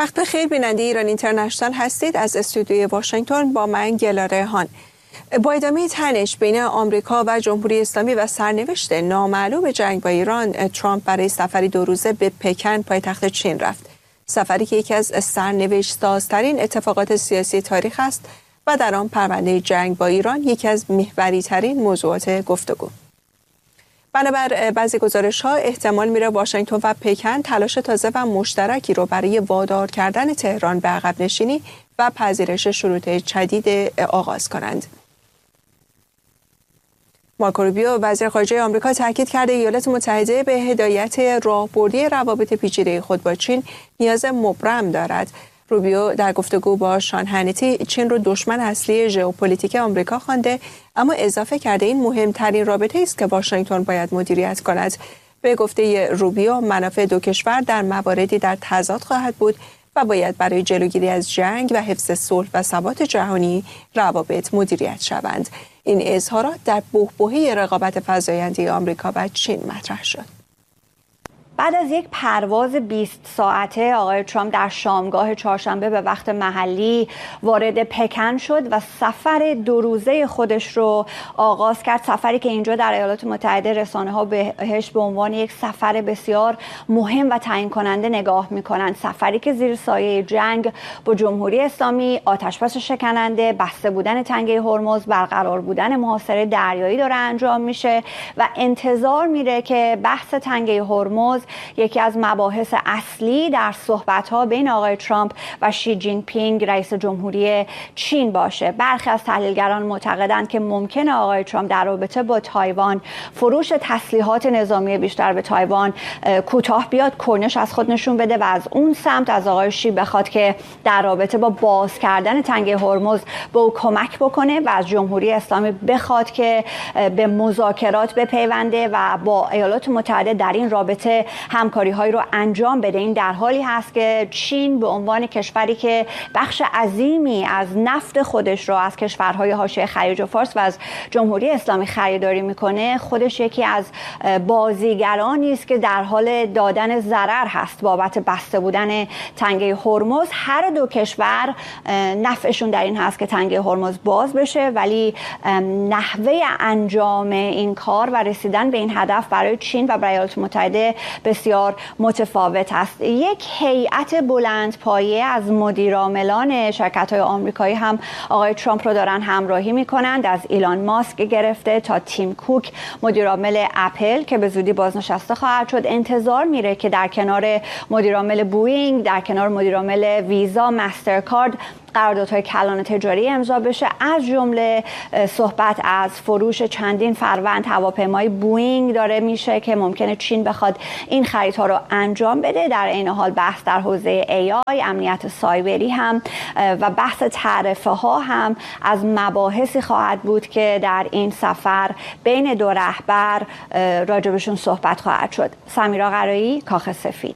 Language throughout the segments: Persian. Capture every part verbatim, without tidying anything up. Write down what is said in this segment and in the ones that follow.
وقت بخیر بیننده ایران اینترنشنال هستید. از استودیوی واشنگتن با من گلاره هان. با ادامه تنش بین آمریکا و جمهوری اسلامی و سرنوشت نامعلوم جنگ با ایران، ترامپ برای سفری دو روزه به پکن پایتخت چین رفت. سفری که یکی از سرنوشت سازترین اتفاقات سیاسی تاریخ است و در آن پرونده جنگ با ایران یکی از محوری ترین موضوعات گفتگو. بنابر بعضی گزارش‌ها احتمال میره واشنگتن و پکن تلاش تازه و مشترکی رو برای وادار کردن تهران به عقب نشینی و پذیرش شروط جدید آغاز کنند. مارکو روبیو وزیر خارجه آمریکا تاکید کرده ایالات متحده به هدایت راهبردی روابط پیچیده خود با چین نیاز مبرم دارد. روبیو در گفتگو با شان هنیتی چین رو دشمن اصلی ژئوپلیتیک آمریکا خوانده، اما اضافه کرده این مهمترین رابطه است که واشنگتن باید مدیریت کند. به گفته روبیو منافع دو کشور در مواردی در تضاد خواهد بود و باید برای جلوگیری از جنگ و حفظ صلح و ثبات جهانی روابط مدیریت شوند. این اظهارات در بحبوحه رقابت فزاینده آمریکا و چین مطرح شد. بعد از یک پرواز بیست ساعته آقای ترامپ در شامگاه چهارشنبه به وقت محلی وارد پکن شد و سفر دو روزه خودش رو آغاز کرد. سفری که اینجا در ایالات متحده رسانه‌ها بهش به عنوان یک سفر بسیار مهم و تعیین کننده نگاه می‌کنند. سفری که زیر سایه جنگ با جمهوری اسلامی، آتش‌بس شکننده، بسته بودن تنگه هرمز، برقرار بودن محاصره دریایی داره انجام میشه و انتظار میره که بحث تنگه هرمز یکی از مباحث اصلی در صحبت‌ها بین آقای ترامپ و شی جین پینگ رئیس جمهوری چین باشه. برخی از تحلیلگران معتقدند که ممکنه آقای ترامپ در رابطه با تایوان فروش تسلیحات نظامی بیشتر به تایوان کوتاه بیاد، کرنش از خود نشون بده و از اون سمت از آقای شی بخواد که در رابطه با باز کردن تنگه هرمز به او کمک بکنه و از جمهوری اسلامی بخواد که به مذاکرات بپیونده و با ایالات متحده در این رابطه همکاری هایی رو انجام بده. این در حالی هست که چین به عنوان کشوری که بخش عظیمی از نفت خودش رو از کشورهای حاشیه خلیج فارس و از جمهوری اسلامی خریداری میکنه، خودش یکی از بازیگرانی است که در حال دادن ضرر هست بابت بسته بودن تنگه هرمز. هر دو کشور نفعشون در این هست که تنگه هرمز باز بشه، ولی نحوه انجام این کار و رسیدن به این هدف برای چین و برای ایالات متحده بسیار متفاوت است. یک هیئت بلندپایه از مدیرعاملان شرکت‌های آمریکایی هم آقای ترامپ رو دارن همراهی می‌کنند، از ایلان ماسک گرفته تا تیم کوک مدیرعامل اپل که به زودی بازنشسته خواهد شد. انتظار میره که در کنار مدیرعامل بوئینگ، در کنار مدیرعامل ویزا، مسترکارد قراردادهای کلان تجاری امضا بشه، از جمله صحبت از فروش چندین فروند هواپیمای بوئینگ داره میشه که ممکنه چین بخواد این خریدها رو انجام بده. در این حال بحث در حوزه ای آی، امنیت سایبری هم و بحث تعرفه ها هم از مباحثی خواهد بود که در این سفر بین دو رهبر راجبشون صحبت خواهد شد. سمیرا قرایی، کاخ سفید.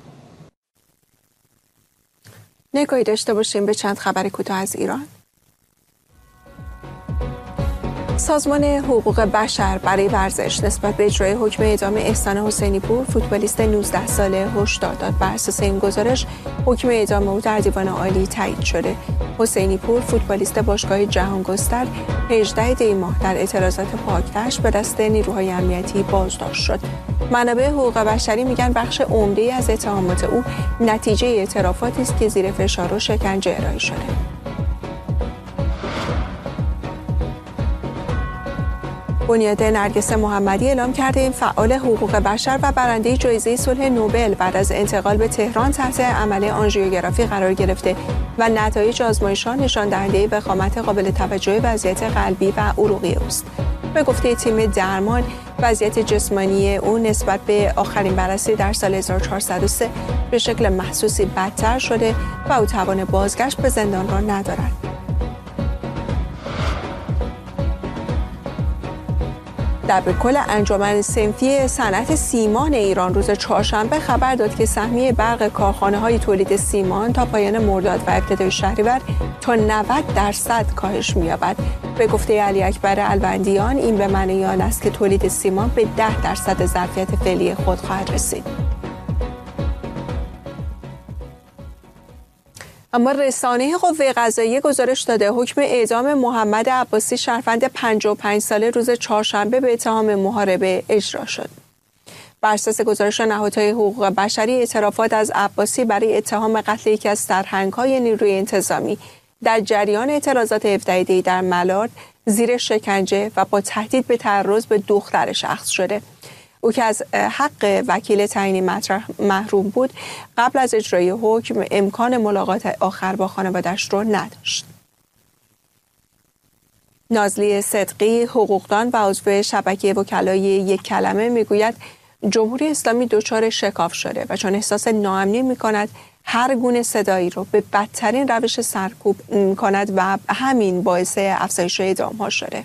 نگاهی داشته باشیم به چند خبر کوتاه از ایران. سازمان حقوق بشر برای ورزش نسبت به اجرای حکم اعدام احسان حسینی پور، فوتبالیست نوزده ساله، هشدار داد. بر اساس این گزارش حکم اعدام او در دیوان عالی تایید شده. حسینی پور، فوتبالیست باشگاه جهانگستر، هجدهم دی ماه در اعتراضات پاکدشت به دست نیروهای امنیتی بازداشت شد. منابع حقوق بشری میگن بخش عمده‌ای از اتهامات او نتیجه اعترافاتی است که زیر فشار و شکنجه ارائه شده. بنیاد نرگس محمدی اعلام کرده این فعال حقوق بشر و برنده جایزه صلح نوبل بعد از انتقال به تهران تحت عمل آنژیوگرافی قرار گرفته و نتایج آزمایش‌ها نشان دهنده وخامت قابل توجه وضعیت قلبی و عروقی اوست. به گفته تیم درمان، وضعیت جسمانی او نسبت به آخرین بررسی در سال هزار و چهارصد و سه به شکل محسوسی بدتر شده و او توان بازگشت به زندان را ندارد. دبیرکل انجمن صنفی صنعت سیمان ایران روز چهارشنبه خبر داد که سهمیه برق کارخانه‌های تولید سیمان تا پایان مرداد و ابتدای شهریور تا نود درصد کاهش می‌یابد. به گفته علی اکبر الوندیان این به معنی آن است که تولید سیمان به ده درصد ظرفیت فعلی خود خواهد رسید. اما رسانه قوه قضاییه گزارش داده حکم اعدام محمد عباسی شهروند پنجاه و پنج ساله روز چهارشنبه به اتهام محاربه اجرا شد. بر اساس گزارش نهادهای حقوق بشری، اعترافات از عباسی برای اتهام قتل یکی از سرهنگ‌های نیروی انتظامی در جریان اعتراضات هفده دی در ملارد زیر شکنجه و با تهدید به تعرض به دختر شخص شده. او که از حق وکیل تعیینی مطرح محروم بود، قبل از اجرای حکم امکان ملاقات آخر با خانواده‌اش را نداشت. نازلی صدقی، حقوقدان و عضو شبکه وکلای یک کلمه میگوید جمهوری اسلامی دچار شکاف شده و چون احساس ناامنی می‌کند هر گونه صدایی رو به بدترین روش سرکوب کند و همین باعث افزایش اعدام‌ها شده.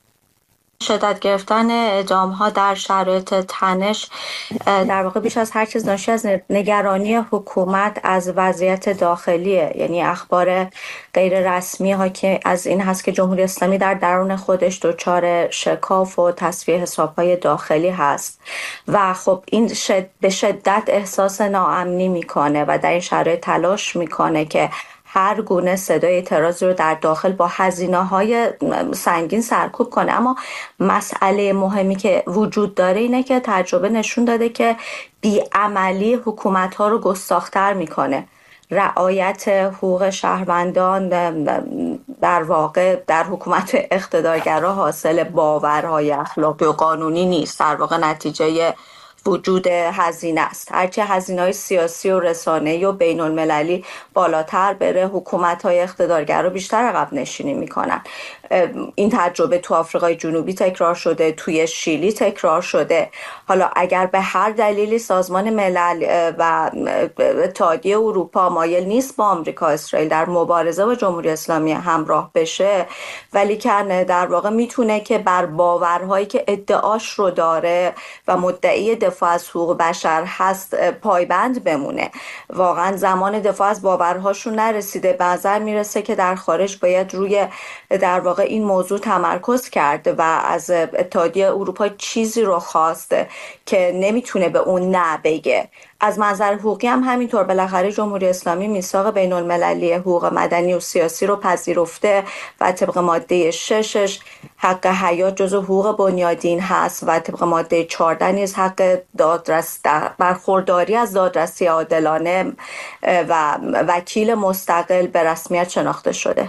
شدت گرفتن اعدام‌ها در شرایط تنش در واقع بیش از هر چیز ناشی از نگرانی حکومت از وضعیت داخلیه، یعنی اخبار غیر رسمی ها که از این هست که جمهوری اسلامی در درون خودش دچار شکاف و تصفیه حساب‌های داخلی هست و خب این شد به شدت احساس ناامنی میکنه و در این شرایط تلاش میکنه که هر گونه صدای اعتراضی رو در داخل با هزینه‌های سنگین سرکوب کنه. اما مسئله مهمی که وجود داره اینه که تجربه نشون داده که بیعملی حکومت‌ها رو گستاخ‌تر میکنه. رعایت حقوق شهروندان در واقع در حکومت اقتدارگرا حاصل باورهای اخلاقی و قانونی نیست، در واقع نتیجه وجود هزینه است. هرچه هزینه‌های سیاسی و رسانه‌ای و بین‌المللی بالاتر بره، حکومت‌های اقتدارگرا بیشتر عقب نشینی میکنن. این تجربه تو آفریقای جنوبی تکرار شده، توی شیلی تکرار شده. حالا اگر به هر دلیلی سازمان ملل و اتحادیه اروپا مایل نیست با آمریکا اسرائیل در مبارزه با جمهوری اسلامی همراه بشه، ولی که در واقع میتونه که بر باورهایی که ادعاش رو داره و مدعی دفاع از حقوق بشر هست پایبند بمونه. واقعا زمان دفاع از باورهاشون نرسیده. به نظر میرسه که در خارج باید روی در واقع این موضوع تمرکز کرد و از اتحادیه اروپا چیزی رو خواست که نمیتونه به اون نه بگه. از منظر حقوقی هم همینطور. بالاخره جمهوری اسلامی میثاق بین المللی حقوق مدنی و سیاسی رو پذیرفته و طبق ماده ششش حق حیات جزو حقوق بنیادین هست و طبق ماده چهارده نیز حق دادرس برخورداری از دادرسی عادلانه و وکیل مستقل به رسمیت شناخته شده.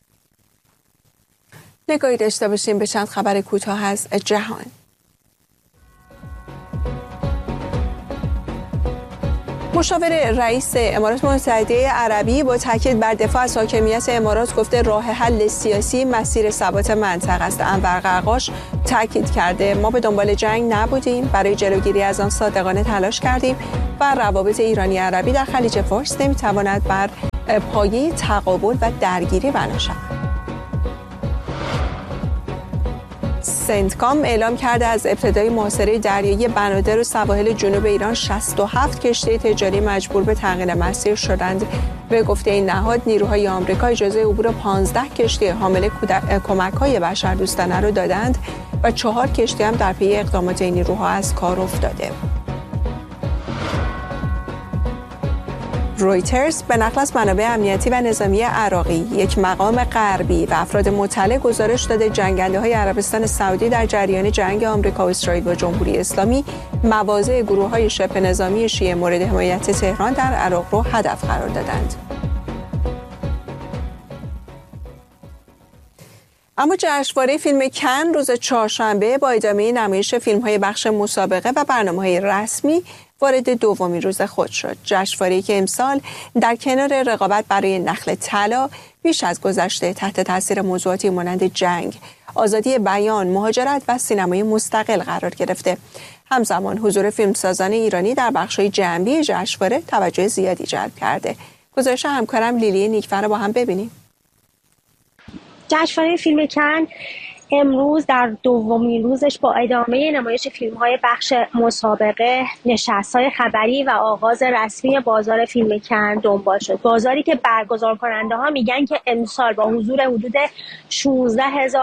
نگاهی داشته باشیم به چند خبر کوتاه از جهان. مشاور رئیس امارات متحده عربی با تاکید بر دفاع از حاکمیت امارات گفته راه حل سیاسی مسیر ثبات منطقه است. انور قرقاش تاکید کرده ما به دنبال جنگ نبودیم، برای جلوگیری از آن صادقانه تلاش کردیم و روابط ایرانی عربی در خلیج فارس نمیتواند بر پایه تقابل و درگیری بنا شود. سنتکام اعلام کرده از ابتدای محاصره دریایی بنادر و سواحل جنوب ایران شصت و هفت کشتی تجاری مجبور به تغییر مسیر شدند. به گفته این نهاد نیروهای آمریکا اجازه عبور پانزده کشتی حامل کمک‌های بشردوستانه را دادند و چهار کشتی هم در پی اقدامات این نیروها از کار افتاده. رویترز به نقل از منابع امنیتی و نظامی عراقی، یک مقام غربی و افراد مطلع گزارش داده جنگنده‌های عربستان سعودی در جریان جنگ آمریکا و اسرائیل با جمهوری اسلامی مواضع گروه‌های شبه نظامی شیعه مورد حمایت تهران در عراق را هدف قرار دادند. اما جشنواره فیلم کن روز چهارشنبه با ادامه نمایش فیلم‌های بخش مسابقه و برنامه‌های رسمی وارد دومین روز خود شد. جشنواره‌ای که امسال در کنار رقابت برای نخل طلا بیش از گذشته تحت تاثیر موضوعاتی مانند جنگ، آزادی بیان، مهاجرت و سینمای مستقل قرار گرفته. همزمان حضور فیلمسازان ایرانی در بخش‌های جنبی جشنواره توجه زیادی جلب کرده. گزارش همکارم لیلی نیکفر رو با هم ببینیم. جشنواره فیلم کن امروز در دومین روزش با ادامه نمایش فیلم‌های بخش مسابقه، نشست‌های خبری و آغاز رسمی بازار فیلم کن دنبال شد. بازاری که برگزار کننده ها میگن که امسال با حضور حدود شانزده هزار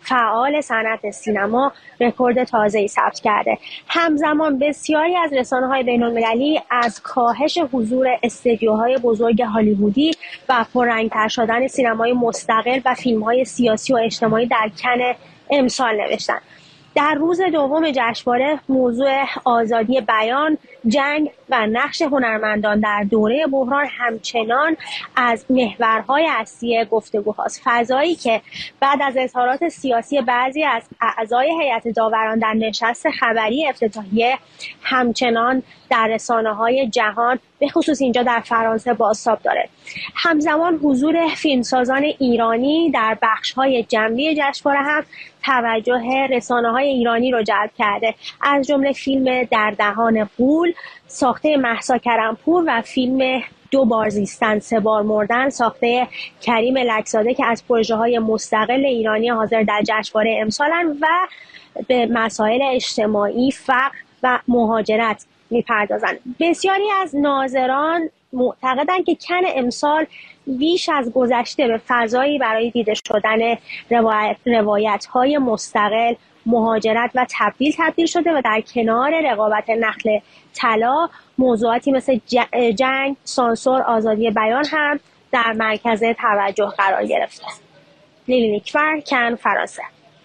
فعال صنعت سینما رکورد تازه‌ای ثبت کرده. همزمان بسیاری از رسانه‌های بین‌المللی از کاهش حضور استدیوهای بزرگ هالیوودی و پررنگ‌تر شدن سینمای مستقل و فیلم‌های سیاسی و اجتماعی در کن امسال نوشتند. در روز دوم جشنواره موضوع آزادی بیان، جنگ و نقش هنرمندان در دوره بحران همچنان از محورهای اصلی گفتگوهاست. فضایی که بعد از اظهارات سیاسی بعضی از اعضای هیئت داوران در نشست خبری افتتاحیه همچنان در رسانه‌های جهان به خصوص اینجا در فرانسه بازتاب داره. همزمان حضور فیلمسازان ایرانی در بخش‌های جنبی جشنواره هم توجه رسانه‌های ایرانی رو جلب کرده، از جمله فیلم در دهان غول ساخته مهسا کرم‌پور و فیلم دو بار زیستن سه بار مردن ساخته کریم لکزاده که از پروژه‌های مستقل ایرانی حاضر در جشنواره امسالن و به مسائل اجتماعی، فقر و مهاجرت می‌پردازند. بسیاری از ناظران معتقدند که کن امسال بیش از گذشته به فضایی برای دیده شدن روایت، روایت‌های مستقل، مهاجرت و تبدیل تبدیل شده و در کنار رقابت نخل طلا موضوعاتی مثل جنگ، سانسور، آزادی بیان هم در مرکز توجه قرار گرفته. لیلی نیکفر، کن، فرانسه.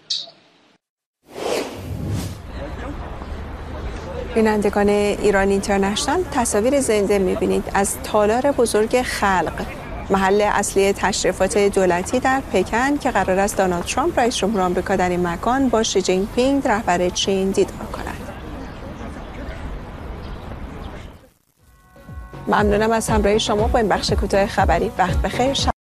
بینندگان ایران اینترنشنال، تصاویر زنده می‌بینید از تالار بزرگ خلق، محل اصلی تشریفات دولتی در پکن که قرار است دونالد ترامپ رئیس جمهور آمریکا در این مکان با شی جین پینگ رهبر چین دیدار کند. ممنونم از همراهی شما با این بخش کوتاه خبری. وقت بخیر.